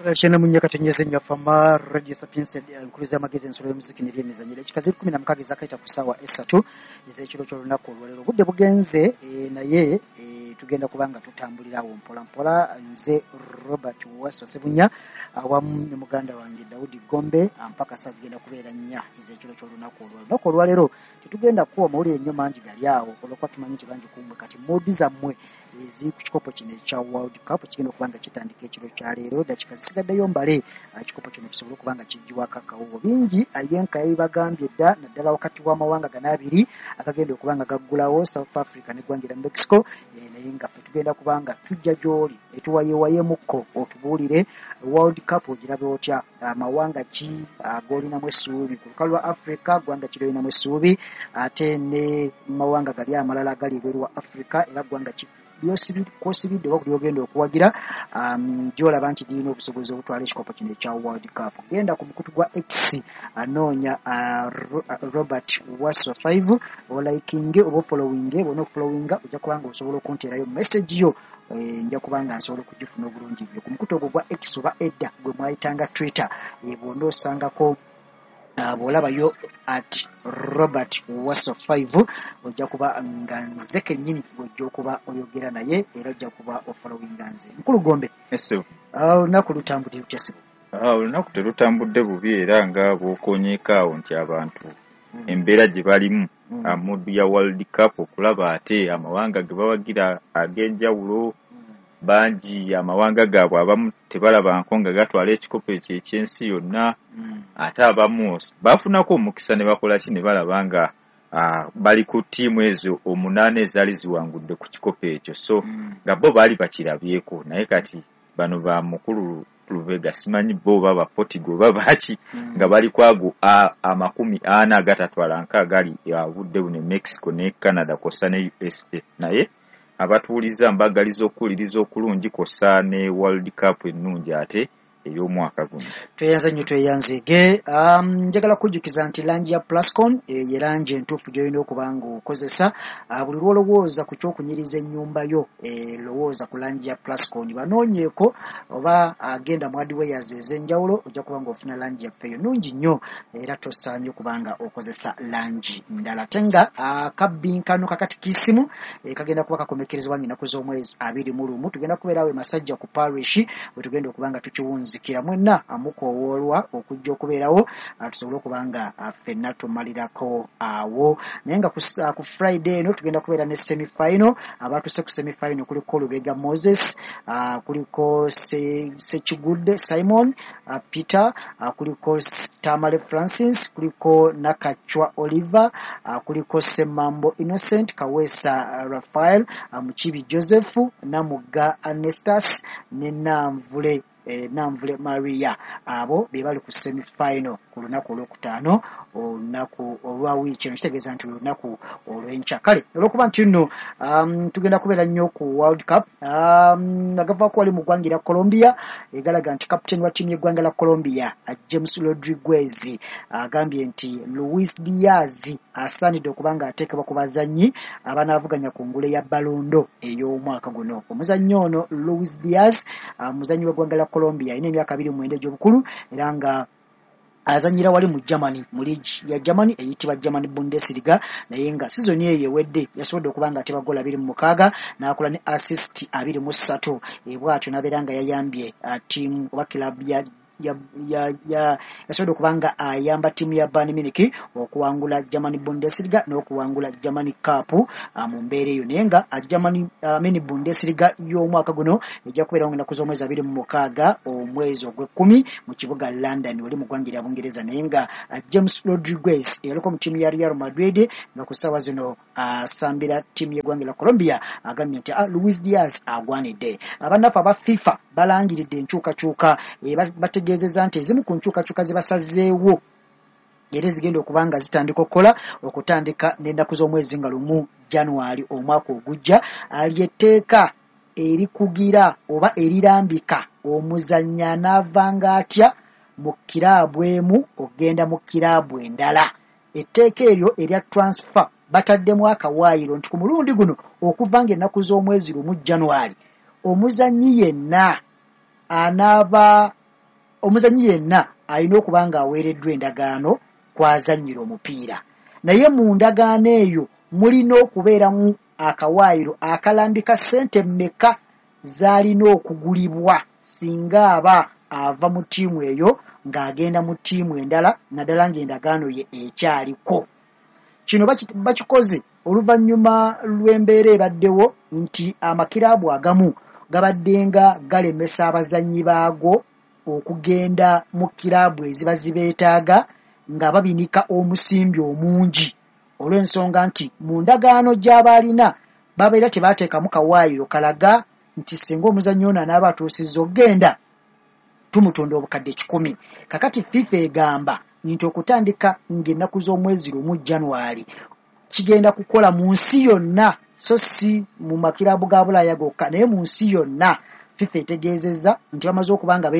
Shena munyaka tenyeze nyafama Radio Sapiens nkuluza magezi ensolo y'omuziki n'ebyemizannyo ekikazi 16 zakaita ku ssaawa 3 ez'ekiro ky'olunaku olwaleero budde bugenze naye tugenda kubanga tutambulirawo mpola mpola nze Robert Waso Sebunya awamu ne muganda wange Daudi Gombe mpaka saa zigenda kubeera nnya ez'ekiro ky'olunaku olwaleero tetugenda kuwa mawulire nnyo mangi gali awo olwokuba tumanyi nti bangi kumwe kati modi zammwe eziri ku kikopo kino ekya World Cup kigenda okubanga kitandika ekiro kya leero dakika zisigaddeyo mbale ekikopo kino kisobola okubanga kijjiwa kakawuwo bingi ayenka yabagambye dda naddala wakati w'amawanga gano abiri akagenda okubanga gaggulawo South Africa n'eggwanga Mexico naye nga ffe tugenda kubanga tujja gy'oli etuwayeewayemukko otubuulire World Cup ogirabe otya amawanga ki ag'olinamu essuubi ku lukalu lwa Africa ggwanga ki lyolinamu essuubi ate ne mawanga gali amalala agali ebweru wa Africa era ggwanga ki kwosibidde oba kuli ogenda okuwagira gy'olaba nti girina obusobozi obutwala ekikopo kino ekya World Cup. Genda ku mukutu gwa X anoonya Robert Waso 5 olaikinge oba ofollowinge bona okufollowinga ojja kubanga osobola okunteerayo message yo nja kubanga nsobola okugifuna obulungi byo ku mukutu ogwo gwa X oba edda gwe mwayitanga Twitter bw'onda osangako bw'olabayo at Robert Waso 5 ojja kuba nga nze kennyini ojja okuba oyogera naye era ojja kuba ofollowinga nze mukulu Gombe. Olunaku lutambudde lutya sibo? Olunaku terutambudde bubi era nga bw'okonyeekaawo nti abantu embeera gye balimu amuddu ya World Cup okulaba ate amawanga ge bawagira ag'enjawulo bangi amawanga gaabwe abamu tebalaba nga gatwala ekikopo ekyo eky'ensi yonna ate abamu bafunako omukisa ne bakola ki ne balaba nga bali ku ttiimu ezo 8 ezaali ziwangudde ku kikopo ekyo so nga bo baali bakirabyeko naye kati bano ba mukulu Lubega simanyi bo baba Portugal babaki nga bali kwago 40 agatatwala nkagali yabudde ne Mexico ne Canada kosa ne USA naye abatuuliza mbagaliza okuwuliriza okulungi kosa ne World Cup ennungi ate ey'omwaka guno. Tweyanzege njagala kujjukiza nti langi ya Plascon ye langi entuufu gy'olina okubanga okozesa buli lwolowooza ku ky'okunyiriza ennyumba yo lowooza ku langi ya Plascon banoonyeeko oba agenda mu hardwares ez'enjawulo ojja kubanga ofuna langi yaffe eyo nnungi nnyo era tosaanye okubanga okozesa langi ndala ate nga akabbinkano kakatikisimu kagenda kuba kakomekerezebwa ng'ennaku z'omwezi 21 tugenda kubeerawo e Masajja ku parish bwe tugenda okubanga tukiwunza zikira mwenna amukowoolwa okujja okubeerawo tusobole okubanga ffenna tumalirako awo naye nga ku Friday eno tugenda kubeera ne semi-final abatuse ku semi-final kuliko Lubega Moses kuliko Sekigudde Simon Peter kuliko Tamale Francis kuliko Nakachwa Oliver kuliko Semambo Innocent Kaweesa Raphael Mukibi Joseph Namuga Anestas ne Namvule Maria abo be bali ku semi-final ku lunaku olwokutaano olunaku olwa wiiki eno kitegeeza nti olunaku olw'enkya kale olwokuba nti nno tugenda kubeera nnyo ku World Cup agavaako wali mu ggwanga lya Colombia egalaga nti kapiteeni wa ttiimu y'eggwanga lya Colombia James Rodriguez agambye nti Luis Diaz asaanidde okubanga ateekebwa ku bazannyi abanaavuganya ku ngule ya balondo ey'omwaka guno omuzannyi ono Luis Diaz muzannyi w'eggwanga lya Colombia ina emyaka 29 egy'obukulu era nga azanyira wali mu Germany mu league ya Germany eyitibwa German Bundesliga naye nga sizoni eyo ewedde yasobodde okubanga ateba gola 26 n'akola ne assist 23 bw'atyo n'abeera nga yayambye team oba club yasobodde okubanga ayamba ttiimu ya Bayern Munich okuwangula German Bundesliga n'okuwangula German Cup mu mbeera eyo naye nga German Bundesliga y'omwaka guno ejja kubeerawo ng'ennaku z'omwezi 26 omwezi ogw'ekkumi mu kibuga London oli mu ggwanga lya Bungereza naye nga James Rodriguez eyaliko mu ttiimu ya Real Madrid nga ku ssaawa zino asambira ttiimu y'eggwanga lya Colombia agambye nti Luis Diaz agwanidde abannaffe aba FIFA balangiridde enkyukakyuka bategeezezza nti ezimu ku nkyukakyuka ze basazeewo era zigenda okubanga zitandika okutandika n'ennaku z'omwezi nga 1 January omwaka ogujja lyetteeka erikugira oba erirambika omuzannyi anaavanga atya mu kiraabu emu ogenda mu kiraabu endala etteeka eryo erya transfer bataddemu akawaayiro nti ku mulundi guno okuva ng'ennaku z'omwezi 1 January omuzannyi yenna anaaba omuzannyi yenna alina okuba nga aweereddwa endagaano kwazannyira omupiira, naye mu ndagaano eyo mulina okubeeramu akawaayiro akalambika ssente mmeka z'alina okugulibwa singa aba ava mu ttiimu eyo ng'agenda mu ttiimu endala naddala ng'endagaano ye ekyaliko. Kino bakikoze oluvannyuma lw'embeera ebaddewo nti amakiraabu agamu gabadde nga galemesa abazannyi baago okugenda mu kiraabu eziba zibeetaaga nga babinika omusimbi omungi olw'ensonga nti mu ndagaano gy'abaalina babeera tebaateekamu kawaayiro kalaga nti singa omuzannyi ono anaaba atuusizza okugenda tumutunda obukadde 10. Kakati FIFA egamba nti okutandika ng'ennaku z'omwezi 1 January kigenda kukola mu nsi yonna so si mu makiraabu ga Bulaaya gokka naye mu nsi yonna. FIFA etegeezezza nti bamaze okuba nga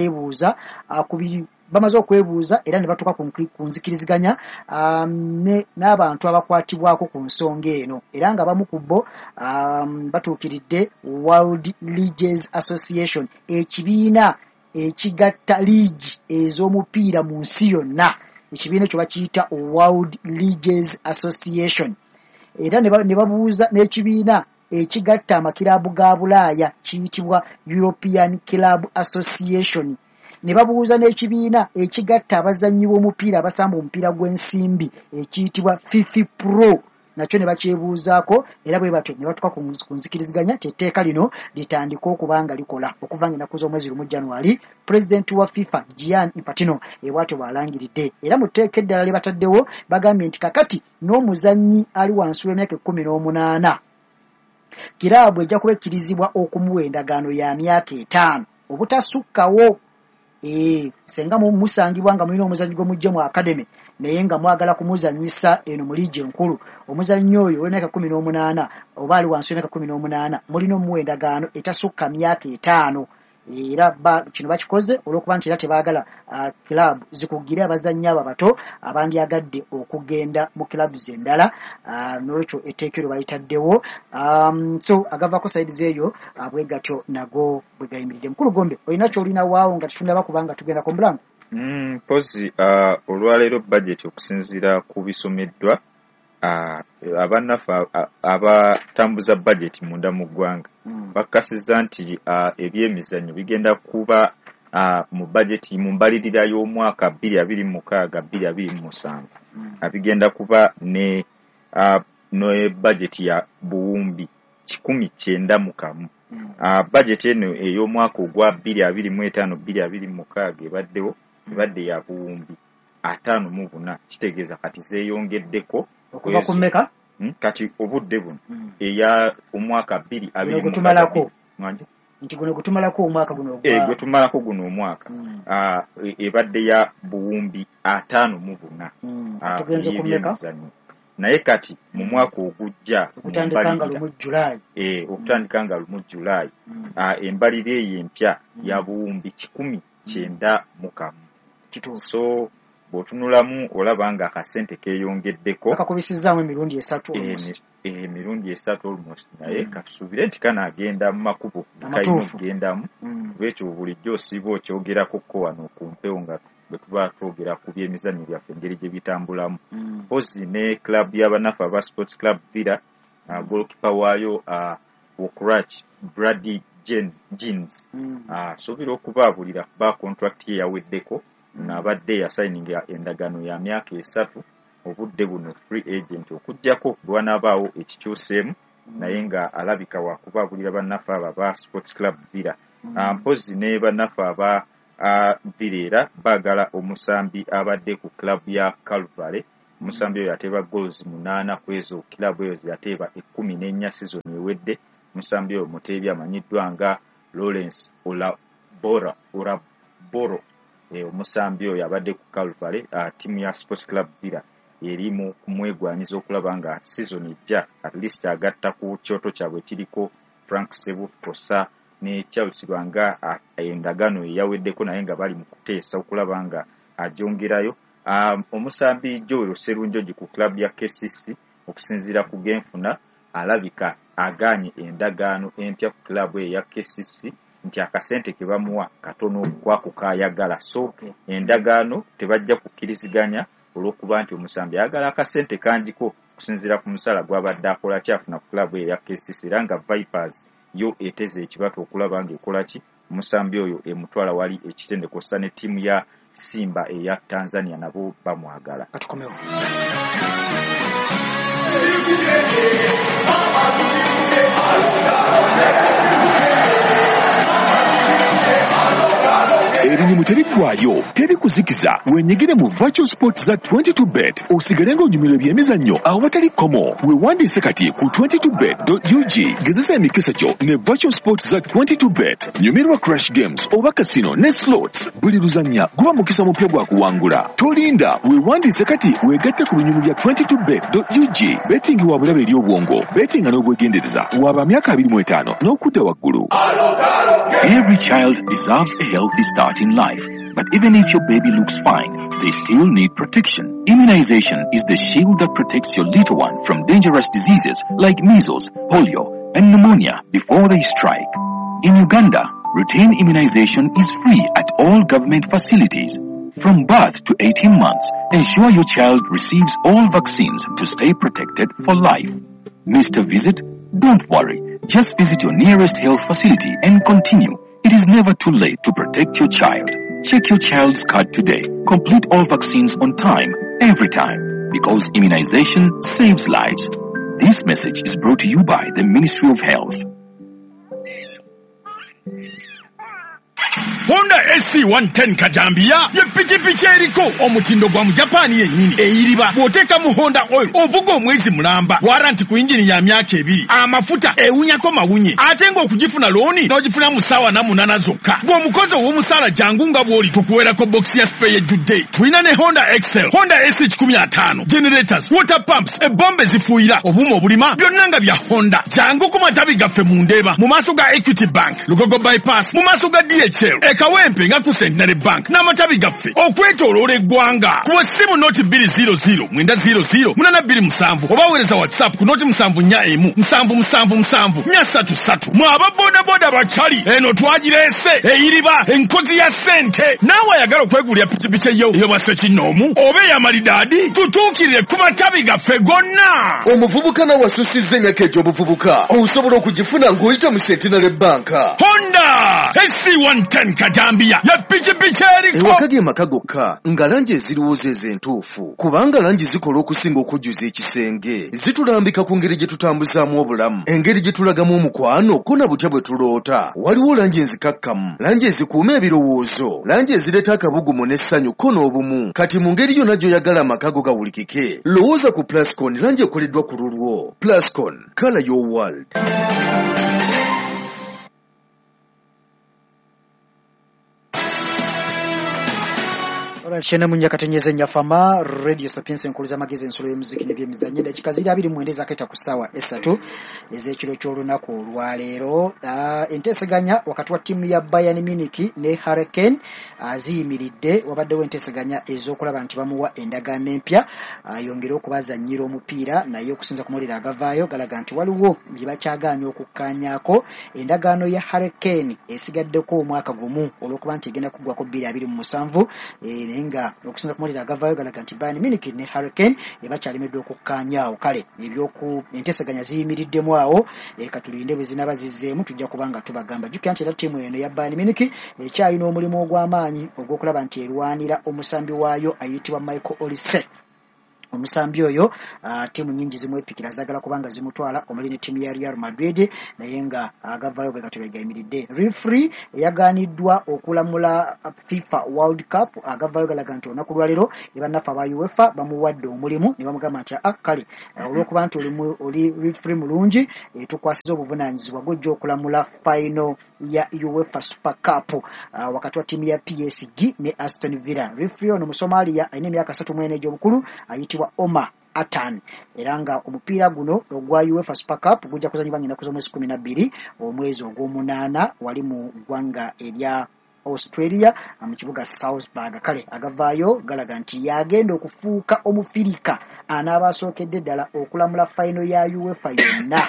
bamaze okwebuuza era ne batuuka ku nzikiriziganya n'abantu abakwatibwako ku nsonga eno era nga bamu ku bo batuukiridde World Leagues Association, ekibiina ekigatta liigi ez'omupiira mu nsi yonna. Ekibiina ekyo bakiyita World Leagues Association era ne babuuza n'ekibiina ekigatta amakiraabu ga Bulaaya kiyitibwa European Club Association, ne babuuza n'ekibiina ekigatta abazannyi b'omupiira abasamba omupiira gw'ensimbi ekiyitibwa FIFA Pro, nakyo ne bakyebuuzaako era bwe batyo ne batuuka ku nzikiriziganya tetteeka lino litandika okuba nga likola okuva ng'ennaku z'omwezi 1 January. Pulezidenti wa FIFA Gianni Infantino bw'atyo bw'alangiridde era mu tteeka eddala lye bataddewo bagambye nti kakati n'omuzannyi ali wansi w'emyaka 18 kiraabu ejja kuba ekkirizibwa okumuwa endagaano ya myaka 5 obutasukkawo. Senga musangibwa nga mulina omuzannyi gw'omujje mu academy naye nga mwagala kumuzannyisa eno mu liigi enkulu, omuzannyi oyo w'emyaka 18 oba ali wansi w'emyaka 18 mulina omuwa endagaano etasukka myaka 5 era kino bakikoze olw'okuba nti era tebaagala kiraabu zikugire abazannyi abo abato abandyagadde okugenda mu kiraabu z'endala, n'olwekyo etteeka eryo balitaddewo. So agavaako sayidi zeeyo bwe gatyo nago bwe gayimiridde. Mukulu Gombe, olina ky'olina waawo nga tutundaba kubanga tugenda ku mulango? Mpozi olwaleero budget okusinziira ku bisomeddwa abanafu abatambuza budget munda mu ggwanga bakakasizza nti ebyemizannyo bigenda kuba mu budget mu mbalirira y'omwaka 2026-2027 bigenda kuba ne budget ya buwumbi 191. Budget eno ey'omwaka ogwa 2025-2026 ebadde ya buwumbi 54, kitegeeza kati zeeyongeddeko okuva ku mmeka kati obudde buno eya omwaka 2026 nti guno gutumalako omwaka guno gwe tumalako guno omwaka ebadde ya buwumbi 54 tugenze ku mmeka naye kati mu mwaka ogujja okutandika nga 1 July okutandika nga 1 July embalirira eyo empya ya buwumbi 191. So bw'otunulamu olaba nga akasente keeyongeddeko akakubisizzaamu emirundi 3 emirundi 3 almost, naye katusuubire nti kanaagenda mu makubo kalina okugendamu. Lwekyo bulijjo osiiba okyogerako wano ku mpewo nga bwe tuba twogera ku byemizannyo byaffe engeri gye bitambulamu. Pozi ne club y'abanafu aba Sports Club Villa golokipa waayo Okrach Brady Jeans asuubira okubaabulira kuba contract ye yaweddeko n'abadde yasayininga endagaano ya myaka 3 obudde buno free agent okujjako lwanabaawo ekikyuseemu naye nga alabika wakubaabulira bannafu abo aba Sports Club Villa. Mpozi ne bannafu aba Villa era baagala omusambi abadde ku club ya Calvary. Omusambi oyo yateeba goals 8 ku ezo kilabu eyo yateeba 14 season ewedde. Omusambi oyo muteebi amanyiddwa nga Lawrence Olaboro omusambi oyo abadde ku Calvary. Ttiimu ya Sports Club Villa eri mu kumwegwanyiza okulaba nga season ejja at least agatta ku kyoto kyabwe kiriko Frank Sebu Kosa ne Charles Lwanga endagaano eyaweddeko naye nga bali mu kuteesa okulaba nga agyongerayo. Omusambi Joel Serunjogi ku club ya KCC okusinziira ku genfuna alabika agaanye endagaano empya ku club ya KCC nti akasente ke bamuwa katono kwako kayagala, so endagaano tebajja kukkiriziganya olw'okuba nti omusambi ayagala akasente kangiko kusinziira ku musala gw'abadde akola kyafuna ku klabu eya KCC, era nga Vipers yo eteze ekibatu okulaba ng'ekola ki omusambi oyo emutwala wali ekitendeko ssa ne ttiimu ya Simba eya Tanzania nabo bamwagala. Katukomewo. Ebintu terigwayo, terikuzikiza, wenyigire mu Virtual Sports za 22bet, osigale ng'onyumirwa ebyemizannyo awatali komo. Weewandiise kati ku 22bet.ug, gezesa emikisa gyo ne Virtual Sports za 22bet, nyumirwa Crash Games oba Casino ne Slots, buli luzannya guba mukisa mupya gwa kuwangula. Tolinda, weewandiise kati weegatte ku binyumu bya 22bet.ug, betting wa bulabe eri obwongo, betting n'obwegendereza, waba myaka 25 n'okudda waggulu. Every child deserves a healthy start in life, but even if your baby looks fine, they still need protection. Immunization is the shield that protects your little one from dangerous diseases like measles, polio, and pneumonia before they strike. In Uganda, routine immunization is free at all government facilities. From birth to 18 months, ensure your child receives all vaccines to stay protected for life. Missed a visit? Don't worry. Just visit your nearest health facility and continue. It is never too late to protect your child. Check your child's card today. Complete all vaccines on time, every time, because immunization saves lives. This message is brought to you by the Ministry of Health. Honda SC110 Kajambia ye pikipiki eriko omutindo gwa mu Japan yennyini eyiriba bw'oteeka mu Honda oil ovuga omwezi mulamba, waranti ku injini ya myaka 2, amafuta ewunyako mawunye, ate ng'okugifuna looni n'ogifuna mu ssaawa 8 zokka. Gw'omukozi ow'omusaala jangu nga bw'oli tukuweerako box ya spare ejjudde. Tulina ne Honda Excel, Honda S15, generators, water pumps, ebbombe zifuuyira, obuuma obulima, byonna nga bya Honda. Jangu ku matabi gaffe mu Ndeeba, mu maaso ga Equity Bank, Lugogo Bypass, mu maaso ga DHL, Ekawempe nga ku Centenary Bank, n'amatabi gaffe okwetooloola eggwanga. Ku ssimu noti 200 827 oba weereza WhatsApp ku noti 741 777 433. Mu ababoodaboda bachali eno twagireese eyiriba enkozi ya ssente. Naawe ayagala okwegulira pikipiki eyo bwasse kinoomu oba ey'amalidaadi, tutuukirire ku matabi gaffe gonna. Omuvubuka nawe asusizza emyaka egy'obuvubuka, osobola okugifuna ng'oyita mu Centenary Bank. Honda SC110 Kajambia ya pikipiki eriko ewaka ge maka gokka nga langi eziriwooza ez'entuufu, kubanga langi zikola okusinga okujjuza ekisenge. Zitulambika ku ngeri gye tutambuzaamu obulamu, engeri gye tulagamu omukwano ko na butya bwe tuloota. Waliwo langi enzikakkamu, langi ezikuuma ebirowoozo, langi ezireeta akabugumu n'essanyu ko n'obumu. Kati mu ngeri yonna gy'oyagala amaka go gawulikike, lowooza ku Plascon, langi ekoleddwa ku lulwo. Plascon, color your world. Shena munya katenyeze nyafama Radio Sapiens enkuluza magezi ensolo y'omuziki n'ebyemizannyo dakika ziri 29 zaketa ku ssaawa 3 ez'ekiro ky'olunaku olwaleero. Enteeseganya wakati wa ttiimu ya Bayern Munich ne Hurricane aziyimiridde. Wabaddewo enteeseganya ez'okulaba nti bamuwa endagaano empya ayongere okubazannyira omupiira, naye okusinza ku mawulire agavaayo galaga nti waliwo bye bakyagaanya okukkaanyaako. Endagaano ya Hurricane esigaddeko omwaka gumu olw'okuba nti egenda kuggwako 2027 nga okusinza ku mawulire agavaayo galaga nti Bayern Munich ne Hurricane bakyalemeddwa okukkaanyaawo. Kale ebyoku enteeseganya ziyimiriddemu awo, katulinde bwe zinaba zizzeemu tujja kubanga tubagamba. Jjukira nti era ttiimu eno ya Bayern Munich ekyalina omulimu ogw'amaanyi ogw'okulaba nti erwanira omusambi waayo ayitibwa Michael Olise. Omusambi oyo ttiimu nnyingi zimwepikira zaagala kubanga zimutwala omuli ne ttiimu ya Real Madrid, naye nga agavaayo bwe katebe gayimiridde. Referee yagaaniddwa okulamula FIFA World Cup, agavaayo galaga nti olunaku lwaleero ne bannaffe aba UEFA bamuwadde omulimu ne bamugamba nti kale olw'okuba nti oli referee mulungi tukwasiza obuvunaanyizibwa gojja okulamula final ya UEFA Super Cup wakati wa ttiimu ya PSG ne Aston Villa. Referee ono Musomalia alina emyaka 34 egy'obukulu ayitibwa Omar Atan, era nga omupiira guno ogwa UEFA Super Cup gujja kuzanyibwa ng'ennaku z'omwezi 12 omwezi ogw'omunaana wali mu ggwanga erya Australia mu kibuga Salzburg. Kale agavaayo galaga nti yagenda okufuuka omufirika anaaba asookedde ddala okulamula final ya UEFA yonna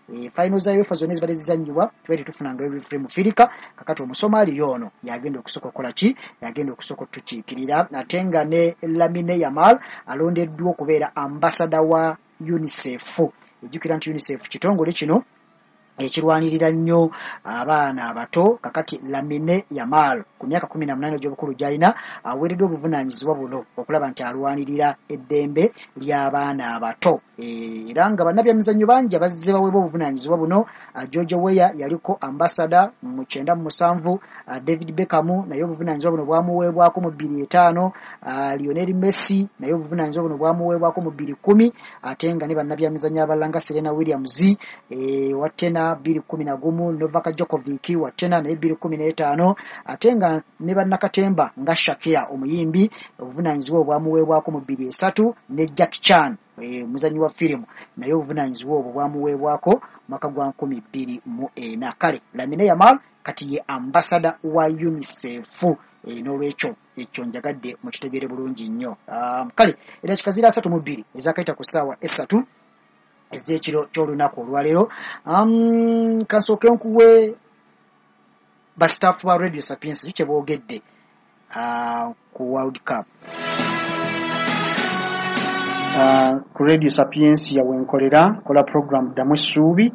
finals za UEFA zonna ezibadde zizannyibwa tubadde tufunanga referee mu Firika kakati omusomali yono yagenda okusooka okukola ki yagenda okusooka otukiikirira ate nga ne Lamine Yamal alondeddwa okubeera ambassador wa UNICEF. Ejjukira nti UNICEF kitongole kino ekirwanirira nnyo abaana abato kakati Lamine Yamal ku myaka 18 egy'obukulu gy'alina aweereddwa obuvunaanyizibwa buno okulaba nti alwanirira eddembe ly'abaana abato era nga bannabyamizannyo bangi abazze baweebwa obuvunaanyizibwa buno. George Weah yaliko ambassador mu 97, David Beckham naye obuvunaanyizibwa buno bwamuweebwako mu 2005, Lionel Messi naye obuvunaanyizibwa buno bwamuweebwako mu 2010 ate nga ne bannabyamizannyo abalala nga Serena Williams watena 2011, Novak Djokovic watena naye 2015 ate nga ne bannakatemba nga Shakira omuyimbi obuvunaanyizibwa bwamuweebwako mu 2003 ne Jackie Chan muzanyi wa firimu naye obuvunaanyizibwa obwo bwamuweebwako mwaka gwa 2004. Kale Lamine Yamal kati ye ambassador wa UNICEF n'olwekyo ekyo njagadde mukitegeere bulungi nnyo. Kale era kikazira 32 ezakaita ku ssaawa 3 ez'ekiro ky'olunaku olwaleero. Kansooke nkuwe bastaafu ba Radio Sapiens kye boogedde ku World Cup. Ku Radio Sapiens yawenkolera kola program damu essuubi.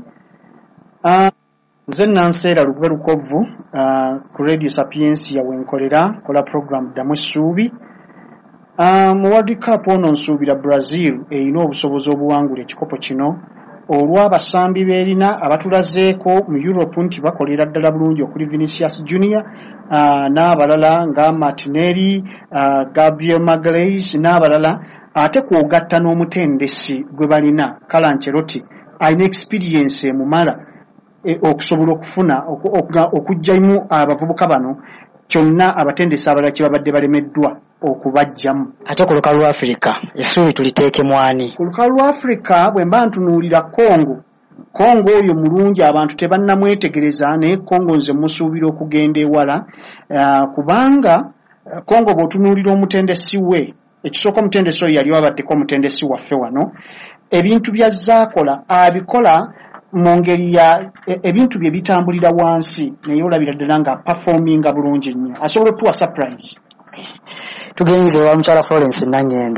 Nze Nanseera Lugwe Lukovu ku Radio Sapiens yawenkolera kola program damu essuubi. Mu World Cup ono nsuubira Brazil erina obusobozi obuwangula ekikopo kino olw'abasambi beerina abatulazeeko mu Europe nti bakolera ddala bulungi okuli Vinicius Junior n'abalala nga Martinelli, Gabriel Magalhaes n'abalala ate kwogatta n'omutendesi gwe balina Carlo Ancelotti alina experience emumala okusobola okufuna okugyamu abavubuka bano kyonna abatendesi abalala kye babadde balemeddwa okubajjamu. Ate ku lukalu lwa Africa essuubi tuliteeke mwani? Ku lukalu lwa Africa bwe mba ntunuulira Congo oyo mulungi abantu tebannamwetegereza naye Congo nze musuubira okugenda ewala kubanga Congo bw'otunuulira omutendesi we ekisooka omutendesi oyo yali abaddeko omutendesi waffe wano ebintu by'azaakola abikola mu ngeri ya ebintu bye bitambulira wansi naye olabira ddala nga performinga bulungi nnyo asobola otuwa surprise. Tugenze wa mukyala Florence Nanyendo.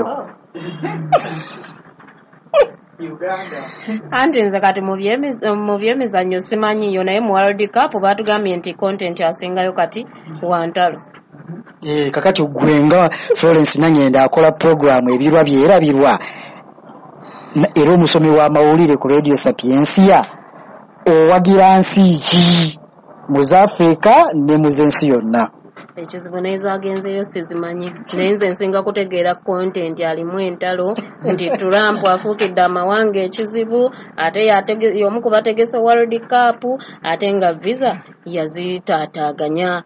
Anti nze kati mu byemizannyo simanyiyo naye mu World Cup batugambye nti content asingayo kati wantalo. Kakati gwenga Florence Nanyendo akola program ebirwa byerabirwa era omusomi w'amawulire ku Radio Sapiensia owagira nsi ki mu Africa ne mu nsi yonna. Ekizibu n'ezaagenzeyo sizimanyi naye nze nsinga kutegeera content alimu entalo nti Trump afuukidde amawanga ekizibu ate y'omu ku bategese World Cup ate nga visa yazitaataaganya.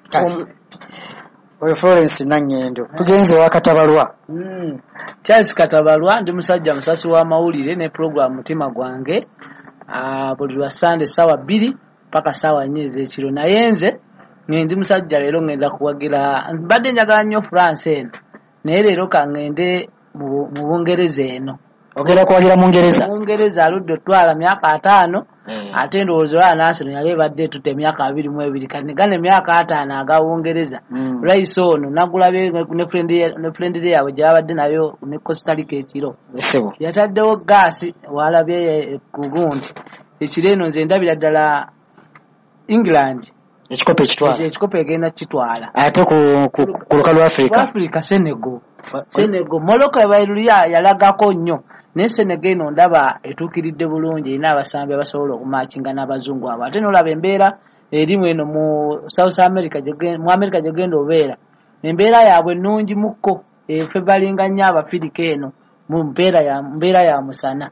Oyo Florence Nanyendo tugenze wa Katabalwa. Charles Katabalwa ndi musajja musasi wa mawulire ne program mutima gwange buli lwa Sunday sawa 2 paka sawa 4 ez'ekiro naye nze ndi musajja leero ngenda kuwagira mbadde njagala nnyo France eno naye leero kangende mu Bungereza eno. Ogenda kuwagira mu Ngereza? Mu Ngereza aludde otwala myaka 5 ate ndowooza olwa National yali ebadde tutte emyaka 22 kati gane emyaka 5 aga Bungereza. Rais ono nagulabe ne friend yaabwe gyabadde nayo ne Costa Rica ekiro yataddewo gaasi walabye kugundi ekiro eno nze ndabira ddala England ekikopo ekitwala ekikopo egenda kitwala ate ku lukalu Africa Senegal Morocco ebayiruya yalagako nnyo naye Senegal eno ndaba etuukiridde bulungi erina abasambi abasobola okumakinga n'abazungu abo ate n'olaba embeera erimu eno mu South America mu America gyegenda obeera embeera yaabwe nnungi mukko efe balinga nnyo Abafirika eno mu mbeera ya musana.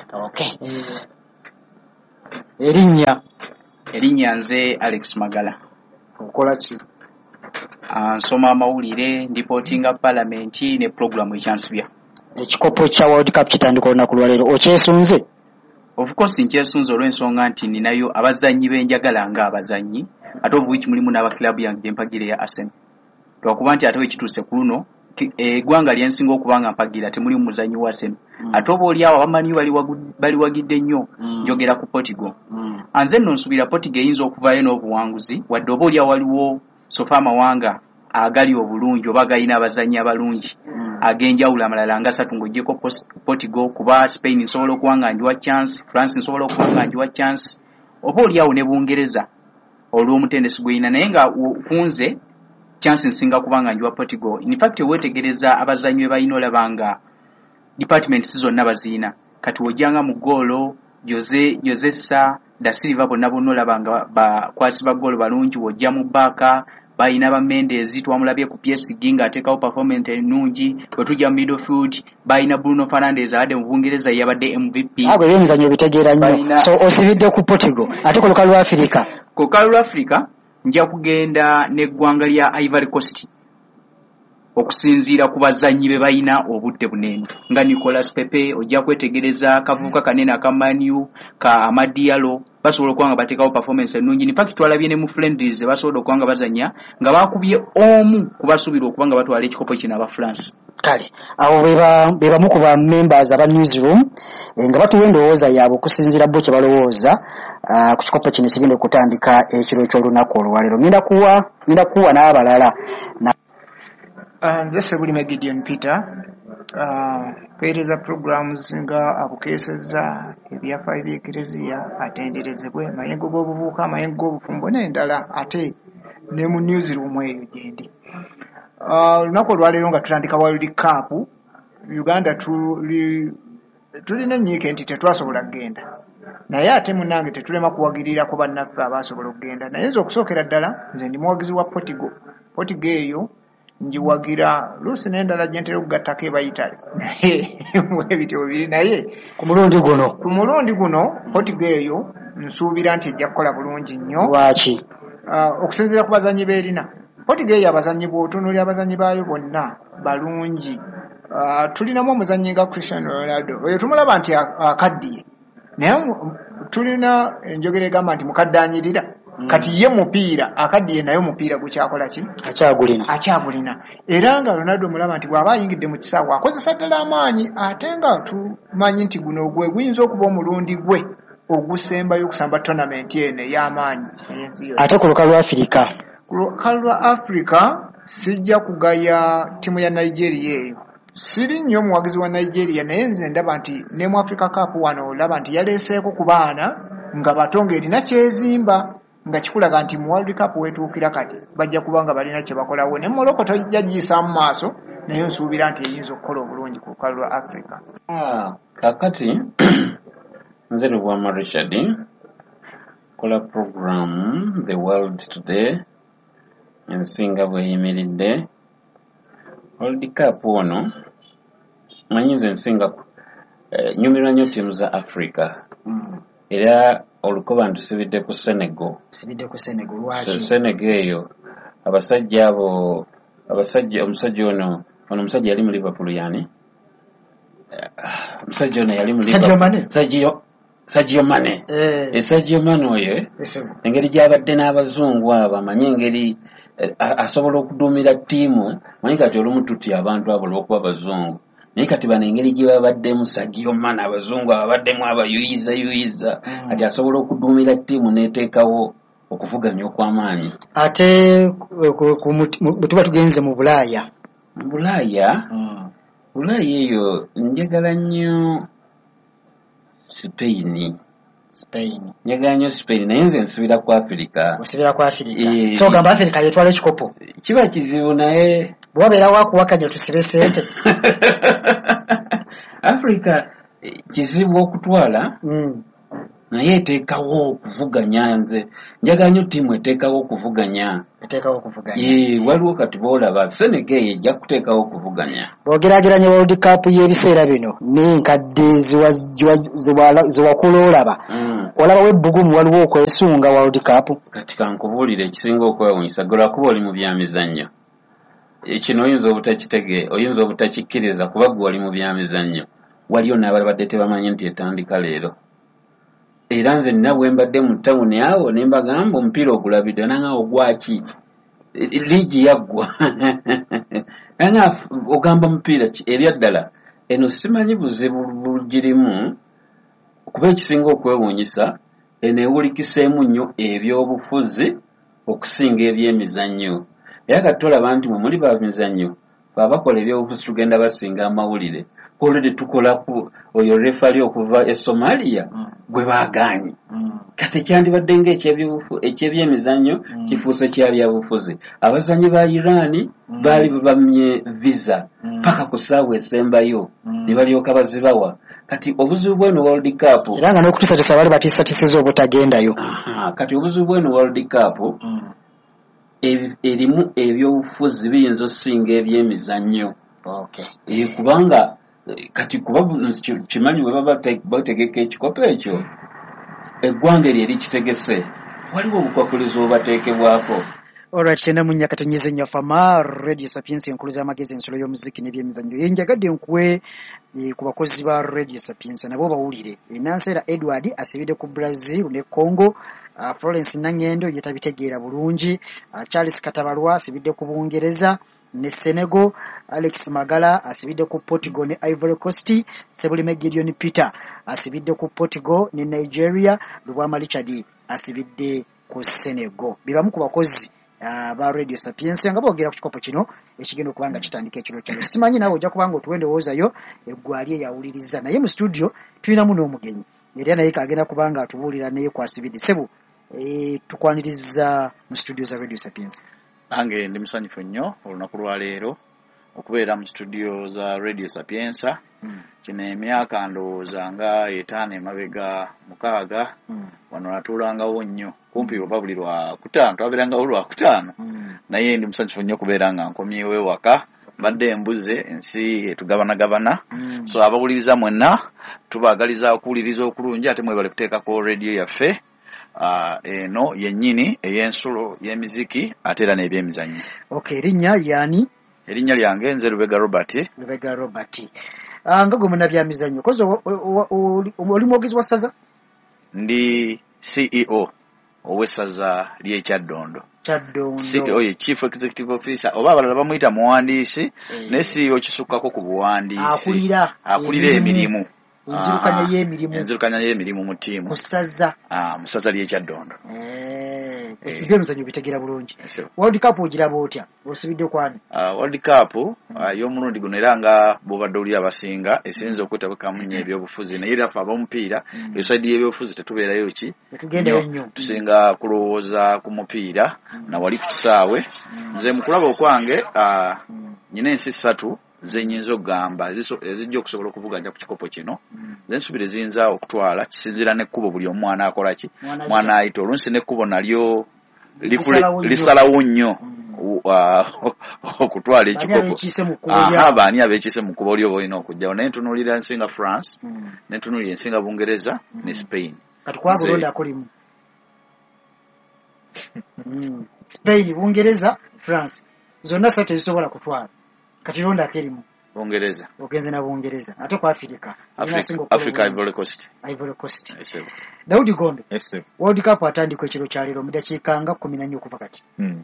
Erinnya nze Alex Magala. Okola ki? Nsoma amawulire ndipootinga Parliament ne program ekyansibya. Ekikopo kya World Cup kitandika olunaku lwa leero okyesunze? Of course nkyesunze olw'ensonga nti ninayo abazannyi benjagala nga abazannyi ate obuwiki mulimu n'abakilabu yange empagire ya Arsenal. Lwakuba nti ate wekituuse ku luno eggwanga lyensinga okubanga mpagira temuli muzanyi wa semi ate oba oli awo abamanyi bali wagidde nnyo njogera ku Portugal anze nno nsubira Portugal eyinza okuvaayo n'obuwanguzi wadde oba oli waliwo sofa amawanga agali obulungi oba galina abazanyi abalungi ag'enjawulo amalala nga 3 ng'ogyeko Portugal kuba Spain nsobola okuwanganjiwa chance France nsobola okuwanganjiwa chance oba oli awo ne Bungereza olw'omutendesi gweyina naye nga kunze chance nsinga kubanga njiwa Portugal. In fact wetegereza abazanyi be bayina olabanga departments zonna bazina kati wojanga mu golo Jose Sa da Silva bonna olabanga bakwasi ba golo balungi wojja mu baka bayina ba Mendes twamulabye ku PSG nga atekawo performance ennungi bwetujja mu midfield bayina Bruno Fernandes ade mu Bungereza yabadde MVP ago byemizanyo bitegeera nnyo so osibidde ku Portugal ate ko lukalu Africa nja kugenda n'eggwanga lya Ivory Coast okusinziira ku bazanyi be bayina obudde bunene nga Nicolas Pepe ojja kwetegereza kavuka kanene akamaniu ka Amadialo basobola okuwanga bateekawo performance ennungi in fact twalabye ne mu friendlies basobola okuwanga bazanya nga bakubye omu kubasubira okubanga batwala ekikopo kino aba France kale abo beba mu kuba members aba newsroom nga batuwa endowooza yaabwe okusinziira bo kye balowooza ku kikopo kino kigenda okutandika ekiro eky'olunaku olwaleero ngenda kuwa n'abalala nze Sebulime Gideon Peter peereza programs nga abukeeseza ebyafaayo by'ekereziya atenderezebwe mayengo g'obuvubuka amayengo g'obufumbo n'endala ate ne mu newsroom eyo gyendi olunaku olwaleero nga tutandika World Cup Uganda tulina ennyiike nti tetwasobola kugenda naye ate munnange tetulema kuwagirira ku bannaffe abasobola okugenda naye nze okusookera ddala nze ndi muwagizi wa Portugal eyo njiwagira luusi n'endala gyentera okugattako ebayitale naye ebityo bibiri naye ku mulundi guno Portugal eyo nsuubira nti ejja kukola bulungi nnyo lwaki okusinziira ku bazanyi beerina Portugal eyo abazanyi bw'otunuulira abazanyi baayo bonna balungi tulinamu omuzanyi nga Cristiano Ronaldo oyo tumulaba nti akaddiye naye tulina enjogera egamba nti mukaddaanyirira kati ye mupiira akaddiye naye omupiira gukyakola ki akyagulina era nga Ronaldo mulaba nti bw'aba ayingidde mu kisaawe akozesa ddala amaanyi ate nga tumanyi nti guno gwe guyinza okuba omulundi gwe ogusembayo okusamba tournament eno ey'amaanyi ate ku lukalu lwa Africa sijja kugaya timu ya Nigeria eyo siri nnyo muwagizi wa Nigeria naye nze ndaba nti ne mu Africa Cup wano olaba nti yaleeseeko ku baana nga batonga erina kyezimba nga kikulaga nti mu World Cup wetuukira kati bajja kuba nga balina kye bakolawo ne Morocco tojja giyisa mu maaso naye nsuubira nti eyinza okukola obulungi ku lukalu lwa Africa. Kakati nze Lubwama Richard kola program The World Today ensinga bweyimiridde World Cup ono manyi nze nsinga nyumirwa nnyo ttiimu za Africa era olukoba ntusibidde ku Senegal lwaki Senegal eyo abasajja abo omusajja ono omusajja yali mu Liverpool yani omusajja ono yali mu Liverpool Sadio Mane Sadio Mane oyo engeri gy'abadde n'abazungu abo amanyi engeri asobola okuduumira ttiimu manyi kati olumu tutya abantu abo olw'okuba abazungu naye kati bano engeri gye babaddemu Sadio Mane abazungu ababaddemu abayuyiza kati asobola okuduumira ttiimu n'eteekawo okuvuganya okw'amaanyi ate bwe tuba tugenze mu Bulaaya eyo njagala nnyo Spain njagala nnyo Spain naye nze nsibira ku Africa so gamba Africa yetwala ekikopo kiba kizibu naye bwabeera wakuwakanya tusibe sente Africa kizibu okutwala naye eteekawo okuvuganya nze njagala nnyo ttiimu eteekawo okuvuganya waliwo kati boolaba Senegal ejja kuteekawo okuvuganya bw'ogeraageranya World Cup y'ebiseera bino n'enkadde zewakula olaba olabawo ebbugumu waliwo okwesunga World Cup kati kankubuulira ekisinga okwewuunyisa gwe lwakuba oli mu byamizannyo kino oyinza obutakikkiriza kuba gwe wali mu byamizannyo waliyo n'abalabadde tebamanyi nti etandika leero era nze nina bwe mbadde mu tawuni awo ne mbagamba omupiira ogulabidde nanga ogwaki liigi yaggwa Anga ogamba mupiira ebyaddala eno simanyi buzibu bugirimu okuba ekisinga okwewuunyisa eno ewulikiseemu nnyo ebyobufuzi okusinga ebyemizannyo. Era kati tolaba nti mwe muli ba mizannyo babakola ebyobufuzi tugenda basinga amawulire olwedde tukolaku oyo refali okuva e Somalia gwe baagaanye. Kati kyandibadde ng'eky'ebyemizannyo kifuuse kya byabufuzi. Abazannyi ba Iran baali babamye visa paka ku ssaawa esembayo ne balyoka bazibawa. Kati obuzibu bw'eno World Cup era nga n'okutisatisa bali batiisatiisiza obutagendayo. Kati obuzibu bw'eno World Cup erimu ebyobufuzi biyinza osinga ebyemizannyo. Kubanga kati kuba kimanyi bwe baba bategeka ekikopo ekyo eggwanga eryo erikitegese waliwo obukwakulizo obubateekebwako. Alright, tena munya katenyize nyafama Radio Sapiens enkuluza amagezi ensolo y'omuziki n'ebyemizannyo. Yenjagadde nkuwe ku bakozi ba Radio Sapiens nabo bawulire. Nansera Edward asibide ku Brazil ne Congo. Florence Nangendo yetabitegeera bulungi. Charles Katabalwa asibide ku Bungereza ne Senegal. Alex Magala asibide ku Portugal ne Ivory Coast. Sebulime Gideon Peter asibide ku Portugal ne Nigeria. Lubwama Richard asibide ku Senegal. Bibamu ku bakozi ba Radio Sapiens nga boogera ku kikopo kino ekigenda okubanga kitandika ekiro kyalo. Simanyi nawe ojja kubanga otuwendowoozayo eggwali eyawuliriza naye mu studio tulinamu n'omugenyi era naye kagenda kubanga atubuulira naye kwasibidde. Sebu tukwaniriza mu studio za Radio Sapiens. Nange ndi musanyufu nnyo olunaku lwa leero okubeera mu studio za Radio Sapiens. Kino emyaka ndowooza nga 5 emabega 6 wano natuulangawo nnyo kumpi oba buli Lwakutaano twabeerangawo Lwakutaano naye ndi musanyufu nnyo kubeera nga nkomyewo ewaka mbadde embuze ensi etugabanagabana. So abawuliriza mwenna tubaagaliza okuwuliriza okulungi ate mwebale kuteekako radio yaffe eno yennyini ey'ensulo y'emiziki ate era n'ebyemizannyo. Okay, erinnya yani? Erinnya lyange nze Lubega Robert. Lubega Robert. Nga gwe munnabyamizannyo kozi oli mwogezi wa ssaza? Ndi CEO ow'essaza ly'e Kyaddondo. CEO ye Chief Executive Officer oba abalala bamuyita muwandiisi ne CEO kisukkako ku buwandiisi akulira emirimu. Enzirukanya y'emirimu mu ttiimu mu ssaza ly'e Kyaddondo. Ebyemizannyo bitegeera bulungi. World Cup ogiraba otya? Osibidde kwani? World Cup y'omulundi guno era nga bw'obadde oli abasinga esinza okwetabikamu nnyo ebyobufuzi naye era ffe ab'omupiira esaidi y'ebyobufuzi tetubeerayo ki tusinga kulowooza ku mupiira na wali ku kisaawe. Nze mu kulaba okwange nyina ensi 3 zenyinza okugamba ezijja okusobola okuvuganya ku kikopo kino. Zensubire ziyinza okutwala kisinziira n'ekkubo buli omwana akola ki mwana ayita olunsi n'ekkubo nalyo lisalawo nnyo okutwala ekikopo. Baani abeekise mu kkubo oli oba olina okujjawo naye ntunuulira ensi nga France ne ntunuulira ensi nga Bungereza ne Spain. Kati kwa Burundi akolimu Spain, Bungereza, France zonna 3 tezisobola kutwala. Kati londa akerimu Bungereza ogenze na Bungereza ate kwa Africa Ivory Coast. Daudi Gombe. World Cup atandika ekiro kya leero mu dakiika nga 14 okuva kati.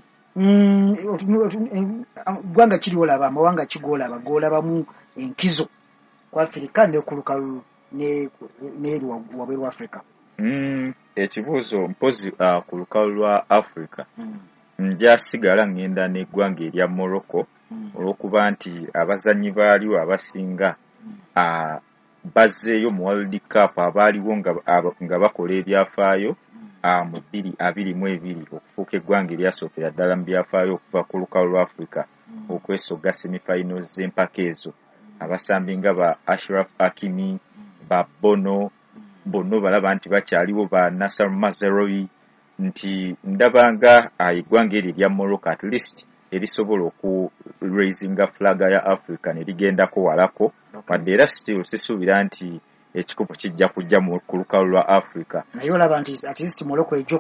Gwanga kiri olaba amawanga kigola bagolabamu enkizo kwa Africa ne ku lukalu ne wabweru Africa. Ekibuuzo mpozi ku lukalu lwa Africa nja sigala ngenda n'eggwanga erya Morocco olw'okuba nti abazannyi baaliwo abasinga bazzeeyo mu World Cup abaaliwo nga bakola ebyafaayo mu 2022 okufuuka eggwanga eryasookera ddala mu byafaayo okuva ku lukalu lwa Africa okwesogga semifinals z'empaka ezo. Abasambi nga ba Ashraf Hakimi, ba Bono balaba nti bakyaliwo, ba Nasser Mazraoui, nti ndabanga eggwanga eryo erya Morocco at least erisobola oku-raisinga flaga ya Africa ne ligendako walako. Wadde era still sisuubira nti ekikopo kijja kujja ku lukalu lwa Africa. Naye olaba nti at least Morocco ejjo